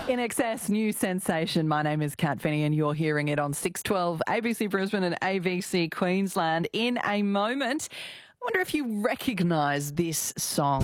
In Excess, new sensation. My name is Kat Finney and you're hearing it on 612 ABC Brisbane and AVC Queensland. In a moment, I wonder if you recognise this song.